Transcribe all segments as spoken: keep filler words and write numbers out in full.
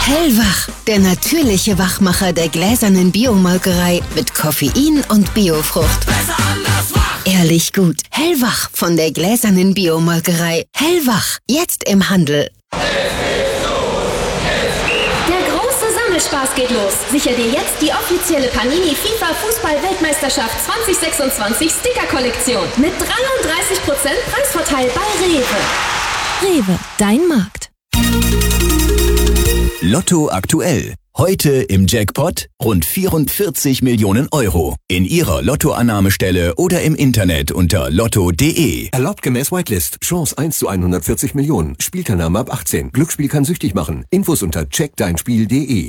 Hellwach, der natürliche Wachmacher der gläsernen Biomolkerei mit Koffein und Biofrucht. Besser anders wach. Ehrlich gut. Hellwach von der gläsernen Biomolkerei. Hellwach, jetzt im Handel. Der große Sammelspaß geht los. Sicher dir jetzt die offizielle Panini FIFA Fußball-Weltmeisterschaft zwanzig sechsundzwanzig Sticker-Kollektion mit dreiunddreißig Prozent Preisvorteil bei Rewe. Rewe, dein Markt. Lotto aktuell. Heute im Jackpot rund vierundvierzig Millionen Euro. In Ihrer Lottoannahmestelle oder im Internet unter lotto punkt de. Erlaubt gemäß Whitelist. Chance eins zu hundertvierzig Millionen. Spielteilnahme ab achtzehn. Glücksspiel kann süchtig machen. Infos unter check dein spiel punkt de.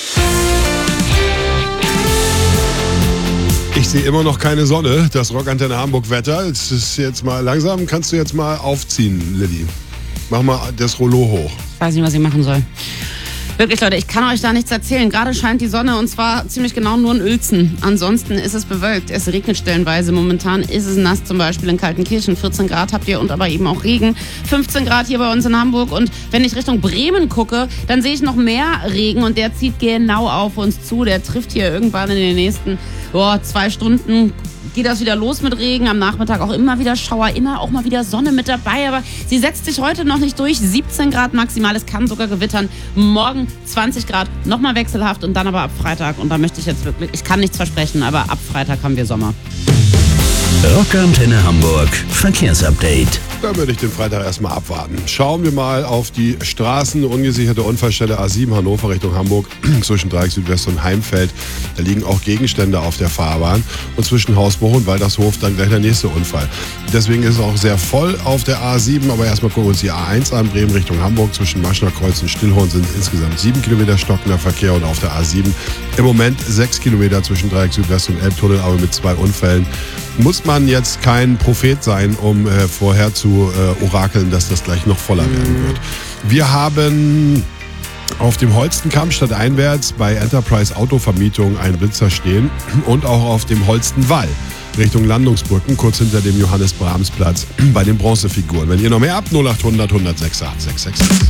Ich sehe immer noch keine Sonne. Das Rockantenne Hamburg-Wetter. Es ist jetzt mal langsam. Kannst du jetzt mal aufziehen, Lilly? Mach mal das Rollo hoch. Ich weiß nicht, was ich machen soll. Wirklich, Leute, ich kann euch da nichts erzählen. Gerade scheint die Sonne und zwar ziemlich genau nur in Uelzen. Ansonsten ist es bewölkt. Es regnet stellenweise. Momentan ist es nass, zum Beispiel in Kaltenkirchen. vierzehn Grad habt ihr und aber eben auch Regen. fünfzehn Grad hier bei uns in Hamburg. Und wenn ich Richtung Bremen gucke, dann sehe ich noch mehr Regen und der zieht genau auf uns zu. Der trifft hier irgendwann in den nächsten oh, zwei Stunden. Geht das wieder los mit Regen, am Nachmittag auch immer wieder Schauer, immer auch mal wieder Sonne mit dabei, aber sie setzt sich heute noch nicht durch, siebzehn Grad maximal, es kann sogar gewittern, morgen zwanzig Grad, nochmal wechselhaft und dann aber ab Freitag und da möchte ich jetzt wirklich, ich kann nichts versprechen, aber ab Freitag haben wir Sommer. Rockantenne Hamburg Verkehrsupdate. Da würde ich den Freitag erstmal abwarten. Schauen wir mal auf die Straßen. Ungesicherte Unfallstelle A sieben Hannover Richtung Hamburg zwischen Dreieck Südwest und Heimfeld. Da liegen auch Gegenstände auf der Fahrbahn. Und zwischen Hausbruch und Waltershof dann gleich der nächste Unfall. Deswegen ist es auch sehr voll auf der A sieben. Aber erstmal gucken wir uns die A eins an. Bremen Richtung Hamburg zwischen Maschner Kreuz und Stillhorn sind insgesamt sieben Kilometer stockender Verkehr. Und auf der A sieben im Moment sechs Kilometer zwischen Dreieck Südwest und Elbtunnel. Aber mit zwei Unfällen muss man jetzt kein Prophet sein, um äh, vorher zu äh, orakeln, dass das gleich noch voller werden wird. Wir haben auf dem Holstenkamp stadteinwärts bei Enterprise Autovermietung einen Blitzer stehen und auch auf dem Holstenwall Richtung Landungsbrücken, kurz hinter dem Johannes-Brahms-Platz bei den Bronzefiguren. Wenn ihr noch mehr habt, null acht hundert hundertsechs acht sechs sechs sechs.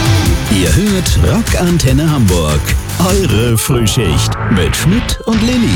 Ihr hört Rockantenne Hamburg. Eure Frühschicht mit Schmidt und Lilly.